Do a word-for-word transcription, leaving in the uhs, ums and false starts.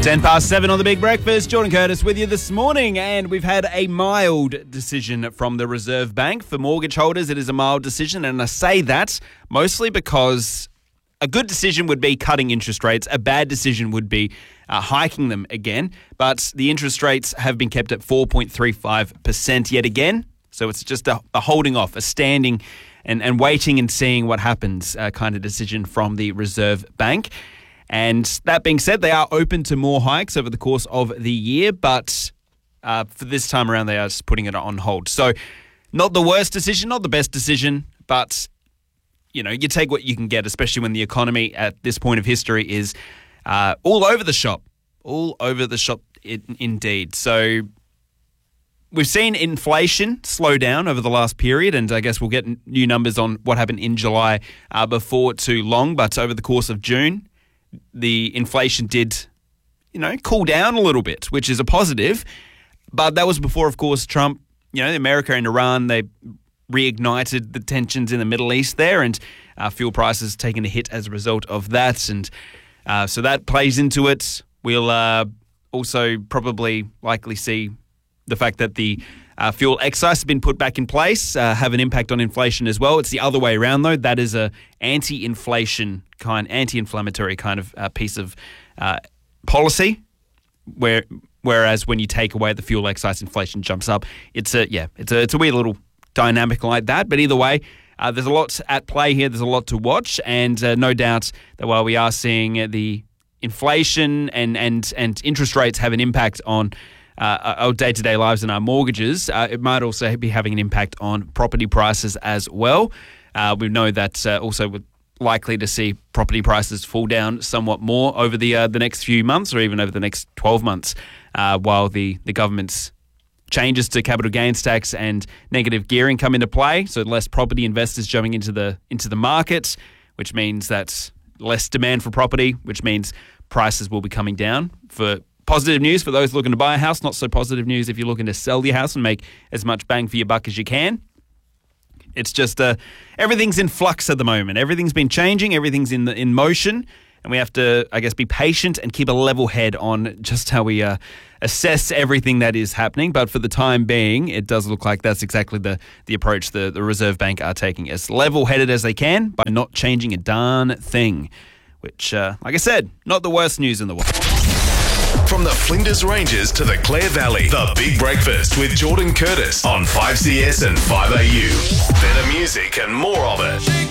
Ten past seven on the Big Breakfast. Jordan Curtis with you this morning, and we've had a mild decision from the Reserve Bank. For mortgage holders, it is a mild decision, and I say that mostly because a good decision would be cutting interest rates. A bad decision would be uh, hiking them again, but the interest rates have been kept at four point three five percent yet again, so it's just a, a holding off, a standing and, and waiting and seeing what happens uh, kind of decision from the Reserve Bank. And that being said, they are open to more hikes over the course of the year, but uh, for this time around, they are just putting it on hold. So not the worst decision, not the best decision, but, you know, you take what you can get, especially when the economy at this point of history is uh, all over the shop, all over the shop in, indeed. So we've seen inflation slow down over the last period, and I guess we'll get new numbers on what happened in July uh, before too long, but over the course of June, the inflation did, you know, cool down a little bit, which is a positive. But that was before, of course, Trump, you know, America and Iran, they reignited the tensions in the Middle East there, and uh, fuel prices taking a hit as a result of that. And uh, so that plays into it. We'll uh, also probably likely see the fact that the Uh, fuel excise has been put back in place, uh, have an impact on inflation as well. It's the other way around, though. That is a anti-inflation kind, anti-inflammatory kind of uh, piece of uh, policy, where whereas when you take away the fuel excise, inflation jumps up. It's a yeah, it's a it's a weird little dynamic like that. But either way, uh, there's a lot at play here. There's a lot to watch, and uh, no doubt that while we are seeing the inflation and and and interest rates have an impact on Uh, our day-to-day lives and our mortgages, uh, it might also be having an impact on property prices as well. Uh, we know that uh, also we're likely to see property prices fall down somewhat more over the uh, the next few months, or even over the next twelve months, uh, while the, the government's changes to capital gains tax and negative gearing come into play. So less property investors jumping into the into the market, which means that less demand for property, which means prices will be coming down. For positive news for those looking to buy a house, not so positive news if you're looking to sell your house and make as much bang for your buck as you can. It's just uh, everything's in flux at the moment. Everything's been changing. Everything's in the, in motion. And we have to, I guess, be patient and keep a level head on just how we uh, assess everything that is happening. But for the time being, it does look like that's exactly the, the approach the, the Reserve Bank are taking, as level-headed as they can by not changing a darn thing, which, uh, like I said, not the worst news in the world. From the Flinders Ranges to the Clare Valley, The Big Breakfast with Jordan Curtis on five C S and five A U. Better music and more of it.